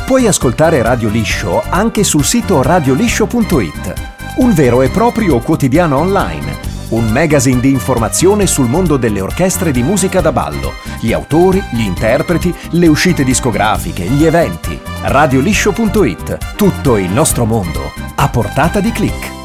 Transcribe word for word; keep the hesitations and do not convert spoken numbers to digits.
Puoi ascoltare Radio Liscio anche sul sito radio liscio punto it, un vero e proprio quotidiano online, un magazine di informazione sul mondo delle orchestre di musica da ballo, gli autori, gli interpreti, le uscite discografiche, gli eventi. radio liscio punto it, tutto il nostro mondo a portata di click.